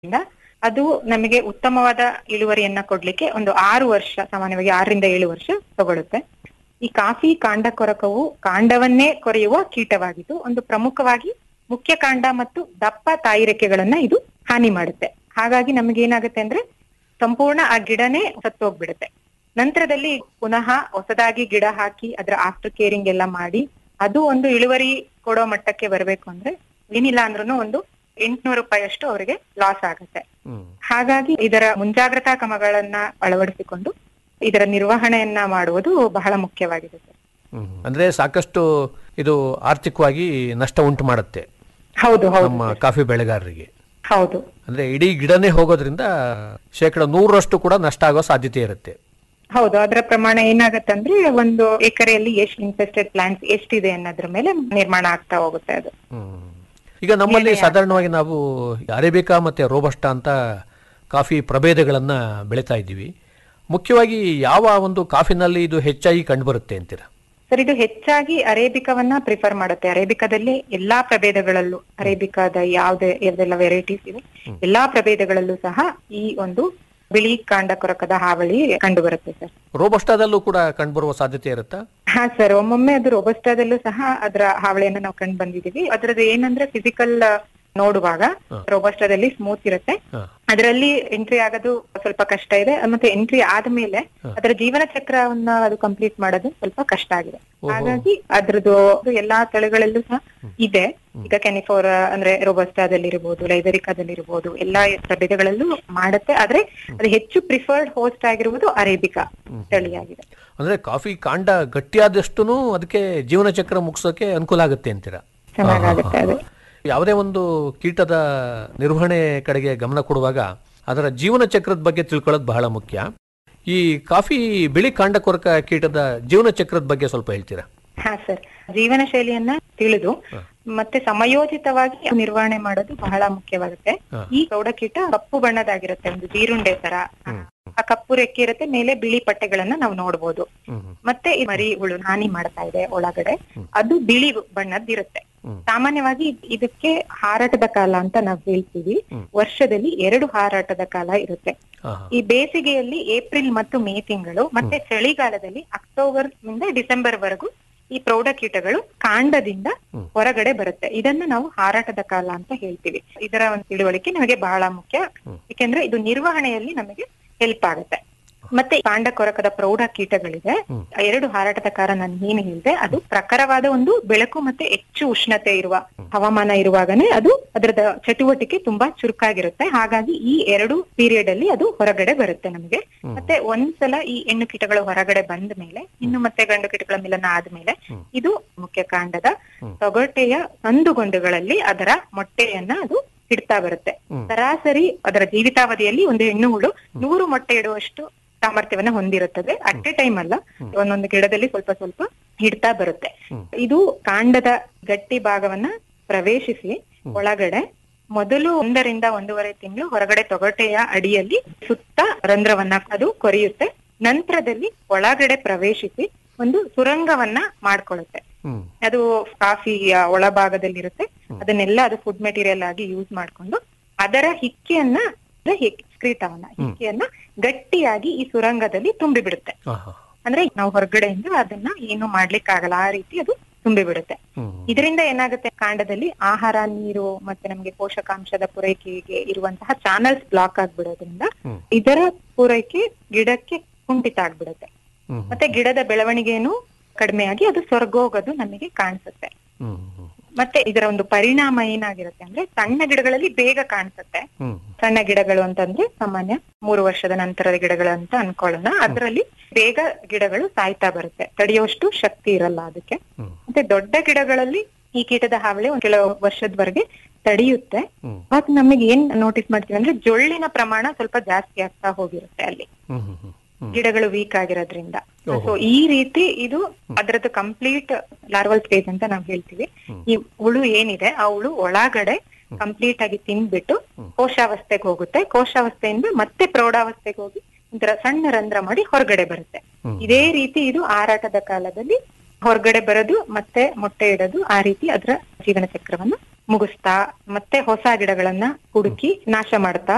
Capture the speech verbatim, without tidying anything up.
ಇಂದ ಅದು ನಮಗೆ ಉತ್ತಮವಾದ ಇಳುವರಿಯನ್ನ ಕೊಡ್ಲಿಕ್ಕೆ ಒಂದು ಆರು ವರ್ಷ, ಸಾಮಾನ್ಯವಾಗಿ ಆರರಿಂದ ಏಳು ವರ್ಷ ತಗೊಳುತ್ತೆ. ಈ ಕಾಫಿ ಕಾಂಡ ಕೊರಕವು ಕಾಂಡವನ್ನೇ ಕೊರೆಯುವ ಕೀಟವಾಗಿದ್ದು ಒಂದು ಪ್ರಮುಖವಾಗಿ ಮುಖ್ಯ ಕಾಂಡ ಮತ್ತು ದಪ್ಪ ತಾಯಿ ರೆಕ್ಕೆಗಳನ್ನ ಇದು ಹಾನಿ ಮಾಡುತ್ತೆ. ಹಾಗಾಗಿ ನಮ್ಗೆ ಏನಾಗುತ್ತೆ ಅಂದ್ರೆ ಸಂಪೂರ್ಣ ಆ ಗಿಡನೇ ಸತ್ತೋಗ್ಬಿಡುತ್ತೆ. ನಂತರದಲ್ಲಿ ಪುನಃ ಹೊಸದಾಗಿ ಗಿಡ ಹಾಕಿ ಅದರ ಆಫ್ಟರ್ ಕೇರಿಂಗ್ ಎಲ್ಲ ಮಾಡಿ ಅದು ಒಂದು ಇಳುವರಿ ಕೊಡೋ ಮಟ್ಟಕ್ಕೆ ಬರಬೇಕು ಅಂದ್ರೆ ಏನಿಲ್ಲ ಅಂದ್ರೂ ಒಂದು ಎಂಟ್ನೂರು ರೂಪಾಯಿ ಅಷ್ಟು ಅವರಿಗೆ ಲಾಸ್ ಆಗುತ್ತೆ. ಹಾಗಾಗಿ ಇದರ ಮುಂಜಾಗ್ರತಾ ಕ್ರಮಗಳನ್ನ ಅಳವಡಿಸಿಕೊಂಡು ಇದರ ನಿರ್ವಹಣೆಯನ್ನ ಮಾಡುವುದು ಬಹಳ ಮುಖ್ಯವಾಗಿದೆ ಸರ್. ಅಂದ್ರೆ ಸಾಕಷ್ಟು ಇದು ಆರ್ಥಿಕವಾಗಿ ನಷ್ಟ ಉಂಟು ಮಾಡುತ್ತೆ. ಹೌದು ಹೌದು ನಮ್ಮ ಕಾಫಿ ಬೆಳೆಗಾರರಿಗೆ. ಹೌದು, ಅಂದ್ರೆ ಇಡೀ ಗಿಡನೇ ಹೋಗೋದ್ರಿಂದ ಶೇಕಡ ನೂರರಷ್ಟು ಕೂಡ ನಷ್ಟ ಆಗೋ ಸಾಧ್ಯತೆ ಇರುತ್ತೆ. ಹೌದು. ಅದರ ಪ್ರಮಾಣ ಏನಾಗತ್ತೆ ಅಂದ್ರೆ ಒಂದು ಎಕರೆಯಲ್ಲಿ ಎಷ್ಟು ಇನ್ಫೆಸ್ಟೆಡ್ ಪ್ಲಾಂಟ್ಸ್ ಎಷ್ಟಿದೆ ಅನ್ನೋದ್ರ ಮೇಲೆ ನಿರ್ಮಾಣ ಆಗ್ತಾ ಹೋಗುತ್ತೆ ಅದು. ಈಗ ನಮ್ಮಲ್ಲಿ ಸಾಧಾರಣವಾಗಿ ನಾವು ಅರೇಬಿಕಾ ಮತ್ತೆ ರೋಬಸ್ಟಾ ಅಂತ ಕಾಫಿ ಪ್ರಭೇದಗಳನ್ನ ಬೆಳೀತಾ ಇದ್ದೀವಿ. ಮುಖ್ಯವಾಗಿ ಯಾವ ಒಂದು ಕಾಫಿನಲ್ಲಿ ಇದು ಹೆಚ್ಚಾಗಿ ಕಂಡುಬರುತ್ತೆ ಅಂತೀರಾ? ಸರ್, ಇದು ಹೆಚ್ಚಾಗಿ ಅರೇಬಿಕಾವನ್ನ ಪ್ರಿಫರ್ ಮಾಡುತ್ತೆ. ಅರೇಬಿಕಾದಲ್ಲಿ ಎಲ್ಲಾ ಪ್ರಭೇದಗಳಲ್ಲೂ ಅರೇಬಿಕಾದ ಯಾವ್ದೇ ಯಾವ್ದೆಲ್ಲ ವೆರೈಟೀಸ್ ಇವೆ ಎಲ್ಲಾ ಪ್ರಭೇದಗಳಲ್ಲೂ ಸಹ ಈ ಒಂದು ಬಿಳಿ ಕಾಂಡ ಕೊರಕದ ಹಾವಳಿ ಕಂಡು ಬರುತ್ತೆ ಸರ್. ರೋಬಸ್ಟಾದಲ್ಲೂ ಕೂಡ ಕಂಡುಬರುವ ಸಾಧ್ಯತೆ ಇರುತ್ತಾ? ಹಾ ಸರ್, ಒಮ್ಮೊಮ್ಮೆ ಅದು ರೋಬಸ್ಟಾದಲ್ಲೂ ಸಹ ಅದರ ಹಾವಳಿಯನ್ನ ನಾವು ಕಂಡು ಬಂದಿದೀವಿ. ಅದ್ರದ್ದು ಏನಂದ್ರೆ ಫಿಸಿಕಲ್ ನೋಡುವಾಗ ರೋಬಸ್ಟಾದಲ್ಲಿ ಸ್ಮೂತ್ ಇರುತ್ತೆ, ಅದರಲ್ಲಿ ಎಂಟ್ರಿ ಆಗೋದು ಸ್ವಲ್ಪ ಕಷ್ಟ ಇದೆ. ಮತ್ತೆ ಎಂಟ್ರಿ ಆದ್ಮೇಲೆ ಅದರ ಜೀವನ ಚಕ್ರವನ್ನ ಅದು ಕಂಪ್ಲೀಟ್ ಮಾಡೋದು ಸ್ವಲ್ಪ ಕಷ್ಟ ಆಗಿದೆ. ಹಾಗಾಗಿ ಅದ್ರದ್ದು ಎಲ್ಲಾ ತಳಿಗಳಲ್ಲೂ ಸಹ ಇದೆ. ಈಗ ಕೆನಿಫೋರ್ ಅಂದ್ರೆ ರೋಬಸ್ಟಾದಲ್ಲಿ ಇರಬಹುದು, ಲೈಬೆರಿಕಾದಲ್ಲಿ ಇರಬಹುದು, ಎಲ್ಲಾ ಪ್ರಭೇದಗಳಲ್ಲೂ ಮಾಡುತ್ತೆ. ಆದ್ರೆ ಅದು ಹೆಚ್ಚು ಪ್ರಿಫರ್ಡ್ ಹೋಸ್ಟ್ ಆಗಿರುವುದು ಅರೇಬಿಕಾ ತಳಿಯಾಗಿದೆ. ಅಂದ್ರೆ ಕಾಫಿ ಕಾಂಡ ಗಟ್ಟಿಯಾದಷ್ಟು ಅದಕ್ಕೆ ಜೀವನ ಚಕ್ರ ಮುಗಿಸೋಕೆ ಅನುಕೂಲ ಆಗುತ್ತೆ ಅಂತೀರಾ? ಚೆನ್ನಾಗುತ್ತೆ ಅದು. ಯಾವುದೇ ಒಂದು ಕೀಟದ ನಿರ್ವಹಣೆ ಕಡೆಗೆ ಗಮನ ಕೊಡುವಾಗ ಅದರ ಜೀವನ ಚಕ್ರದ ಬಗ್ಗೆ ತಿಳ್ಕೊಳ್ಳೋದು ಬಹಳ ಮುಖ್ಯ. ಈ ಕಾಫಿ ಬಿಳಿ ಕಾಂಡ ಕೊರಕ ಕೀಟದ ಜೀವನ ಚಕ್ರದ ಬಗ್ಗೆ ಸ್ವಲ್ಪ ಹೇಳ್ತೀರಾ? ಹಾ ಸರ್, ಜೀವನ ಶೈಲಿಯನ್ನ ತಿಳಿದು ಮತ್ತೆ ಸಮಯೋಚಿತವಾಗಿ ನಿರ್ವಹಣೆ ಮಾಡೋದು ಬಹಳ ಮುಖ್ಯವಾಗುತ್ತೆ. ಈ ಪ್ರೌಢಕೀಟ ಕಪ್ಪು ಬಣ್ಣದಾಗಿರುತ್ತೆ, ಒಂದು ಜೀರುಂಡೆ ತರ. ಆ ಕಪ್ಪು ರೆಕ್ಕೆ ಇರುತ್ತೆ, ಮೇಲೆ ಬಿಳಿ ಪಟ್ಟೆಗಳನ್ನ ನಾವು ನೋಡ್ಬೋದು. ಮತ್ತೆ ಈ ಮರಿ ಹುಳು ಹಾನಿ ಮಾಡ್ತಾ ಇದೆ ಒಳಗಡೆ, ಅದು ಬಿಳಿ ಬಣ್ಣದ್ದಿರುತ್ತೆ. ಸಾಮಾನ್ಯವಾಗಿ ಇದಕ್ಕೆ ಹಾರಾಟದ ಕಾಲ ಅಂತ ನಾವು ಹೇಳ್ತೀವಿ. ವರ್ಷದಲ್ಲಿ ಎರಡು ಹಾರಾಟದ ಕಾಲ ಇರುತ್ತೆ. ಈ ಬೇಸಿಗೆಯಲ್ಲಿ ಏಪ್ರಿಲ್ ಮತ್ತು ಮೇ ತಿಂಗಳು, ಮತ್ತೆ ಚಳಿಗಾಲದಲ್ಲಿ ಅಕ್ಟೋಬರ್ ನಿಂದ ಡಿಸೆಂಬರ್ ವರೆಗೂ ಈ ಪ್ರೌಢಕೀಟಗಳು ಕಾಂಡದಿಂದ ಹೊರಗಡೆ ಬರುತ್ತೆ. ಇದನ್ನ ನಾವು ಹಾರಾಟದ ಕಾಲ ಅಂತ ಹೇಳ್ತೀವಿ. ಇದರ ಒಂದು ತಿಳುವಳಿಕೆ ನಮಗೆ ಬಹಳ ಮುಖ್ಯ, ಯಾಕೆಂದ್ರೆ ಇದು ನಿರ್ವಹಣೆಯಲ್ಲಿ ನಮಗೆ ಹೆಲ್ಪ್ ಆಗುತ್ತೆ. ಮತ್ತೆ ಕಾಂಡ ಕೊರಕದ ಪ್ರೌಢ ಕೀಟಗಳಿದೆ. ಎರಡು ಹಾರಾಟದ ಕಾಲ ನಾನು ಏನು ಹೇಳಿದೆ, ಅದು ಪ್ರಖರವಾದ ಒಂದು ಬೆಳಕು ಮತ್ತೆ ಹೆಚ್ಚು ಉಷ್ಣತೆ ಇರುವ ಹವಾಮಾನ ಇರುವಾಗನೇ ಅದು ಅದರದ ಚಟುವಟಿಕೆ ತುಂಬಾ ಚುರುಕಾಗಿರುತ್ತೆ. ಹಾಗಾಗಿ ಈ ಎರಡು ಪೀರಿಯಡ್ ಅಲ್ಲಿ ಅದು ಹೊರಗಡೆ ಬರುತ್ತೆ ನಮಗೆ. ಮತ್ತೆ ಒಂದ್ಸಲ ಈ ಹೆಣ್ಣು ಕೀಟಗಳು ಹೊರಗಡೆ ಬಂದ ಮೇಲೆ ಇನ್ನು ಮತ್ತೆ ಗಂಡು ಕೀಟಗಳ ಮಿಲನ ಆದ್ಮೇಲೆ ಇದು ಮುಖ್ಯ ಕಾಂಡದ ತೊಗಟೆಯ ಸಂದುಗೊಂಡುಗಳಲ್ಲಿ ಅದರ ಮೊಟ್ಟೆಯನ್ನ ಅದು ಇಡ್ತಾ ಬರುತ್ತೆ. ಸರಾಸರಿ ಅದರ ಜೀವಿತಾವಧಿಯಲ್ಲಿ ಒಂದು ಹೆಣ್ಣು ಹುಳು ನೂರು ಮೊಟ್ಟೆ ಇಡುವಷ್ಟು ಸಾಮರ್ಥ್ಯವನ್ನ ಹೊಂದಿರುತ್ತದೆ. ಅಟ್ ಎ ಟೈಮ್ ಅಲ್ಲ, ಒಂದೊಂದು ಗಿಡದಲ್ಲಿ ಸ್ವಲ್ಪ ಸ್ವಲ್ಪ ಇಡ್ತಾ ಬರುತ್ತೆ. ಇದು ಕಾಂಡದ ಗಟ್ಟಿ ಭಾಗವನ್ನ ಪ್ರವೇಶಿಸಿ ಒಳಗಡೆ ಮೊದಲು ಒಂದರಿಂದ ಒಂದೂವರೆ ತಿಂಗಳು ಹೊರಗಡೆ ತೊಗಟೆಯ ಅಡಿಯಲ್ಲಿ ಸುತ್ತ ರಂಧ್ರವನ್ನ ಅದು ಕೊರೆಯುತ್ತೆ. ನಂತರದಲ್ಲಿ ಒಳಗಡೆ ಪ್ರವೇಶಿಸಿ ಒಂದು ಸುರಂಗವನ್ನ ಮಾಡ್ಕೊಳ್ಳುತ್ತೆ. ಅದು ಕಾಫಿಯ ಒಳಭಾಗದಲ್ಲಿರುತ್ತೆ. ಅದನ್ನೆಲ್ಲ ಅದು ಫುಡ್ ಮೆಟೀರಿಯಲ್ ಆಗಿ ಯೂಸ್ ಮಾಡ್ಕೊಂಡು ಅದರ ಹಿಕ್ಕೆಯನ್ನ ಕ್ರೀಟವನ್ನ ಹಿಕ್ಕೆಯನ್ನ ಗಟ್ಟಿಯಾಗಿ ಈ ಸುರಂಗದಲ್ಲಿ ತುಂಬಿ ಬಿಡುತ್ತೆ. ಅಂದ್ರೆ ನಾವು ಹೊರಗಡೆಯಿಂದ ಅದನ್ನ ಏನು ಮಾಡ್ಲಿಕ್ಕೆ ಆಗಲ್ಲ, ಆ ರೀತಿ ಅದು ತುಂಬಿ ಬಿಡುತ್ತೆ. ಇದರಿಂದ ಏನಾಗುತ್ತೆ, ಕಾಂಡದಲ್ಲಿ ಆಹಾರ, ನೀರು ಮತ್ತೆ ನಮ್ಗೆ ಪೋಷಕಾಂಶದ ಪೂರೈಕೆಗೆ ಇರುವಂತಹ ಚಾನಲ್ಸ್ ಬ್ಲಾಕ್ ಆಗ್ಬಿಡೋದ್ರಿಂದ ಇದರ ಪೂರೈಕೆ ಗಿಡಕ್ಕೆ ಕುಂಠಿತ ಆಗ್ಬಿಡುತ್ತೆ. ಮತ್ತೆ ಗಿಡದ ಬೆಳವಣಿಗೆನು ಕಡಿಮೆಯಾಗಿ ಅದು ಸ್ವರ್ಗೋಗೋದು ನಮಗೆ ಕಾಣಿಸುತ್ತೆ. ಮತ್ತೆ ಇದರ ಒಂದು ಪರಿಣಾಮ ಏನಾಗಿರುತ್ತೆ ಅಂದ್ರೆ ಸಣ್ಣ ಗಿಡಗಳಲ್ಲಿ ಬೇಗ ಕಾಣಿಸುತ್ತೆ. ಸಣ್ಣ ಗಿಡಗಳು ಅಂತಂದ್ರೆ ಸಾಮಾನ್ಯ ಮೂರು ವರ್ಷದ ನಂತರದ ಗಿಡಗಳು ಅಂತ ಅನ್ಕೊಳ್ಳೋಣ. ಅದರಲ್ಲಿ ಬೇಗ ಗಿಡಗಳು ಸಾಯ್ತಾ ಬರುತ್ತೆ, ತಡೆಯುವಷ್ಟು ಶಕ್ತಿ ಇರಲ್ಲ ಅದಕ್ಕೆ. ಮತ್ತೆ ದೊಡ್ಡ ಗಿಡಗಳಲ್ಲಿ ಈ ಕೀಟದ ಹಾವಳಿ ಒಂದ್ ಕೆಲವು ವರ್ಷದವರೆಗೆ ತಡೆಯುತ್ತೆ. ಮತ್ ನಮಗೆ ಏನ್ ನೋಟಿಸ್ ಮಾಡ್ತೀವಿ ಅಂದ್ರೆ ಜೊಳ್ಳಿನ ಪ್ರಮಾಣ ಸ್ವಲ್ಪ ಜಾಸ್ತಿ ಆಗ್ತಾ ಹೋಗಿರುತ್ತೆ ಅಲ್ಲಿ, ಗಿಡಗಳು ವೀಕ್ ಆಗಿರೋದ್ರಿಂದ. ಸೊ ಈ ರೀತಿ ಇದು ಅದರದ್ದು ಕಂಪ್ಲೀಟ್ ಲಾರ್ವಲ್ ಸ್ಟೇಜ್ ಅಂತ ನಾವ್ ಹೇಳ್ತೀವಿ. ಈ ಹುಳು ಏನಿದೆ ಆ ಹುಳು ಒಳಗಡೆ ಕಂಪ್ಲೀಟ್ ಆಗಿ ತಿಂದ್ಬಿಟ್ಟು ಕೋಶಾವಸ್ಥೆಗೆ ಹೋಗುತ್ತೆ. ಕೋಶಾವಸ್ಥೆಯಿಂದ ಮತ್ತೆ ಪ್ರೌಢಾವಸ್ಥೆಗೆ ಹೋಗಿ ಒಂಥರ ಸಣ್ಣ ರಂಧ್ರ ಮಾಡಿ ಹೊರಗಡೆ ಬರುತ್ತೆ. ಇದೇ ರೀತಿ ಇದು ಹಾರಾಟದ ಕಾಲದಲ್ಲಿ ಹೊರಗಡೆ ಬರೋದು ಮತ್ತೆ ಮೊಟ್ಟೆ ಇಡೋದು, ಆ ರೀತಿ ಅದರ ಜೀವನ ಚಕ್ರವನ್ನ ಮುಗಿಸ್ತಾ ಮತ್ತೆ ಹೊಸ ಗಿಡಗಳನ್ನ ಹುಡುಕಿ ನಾಶ ಮಾಡ್ತಾ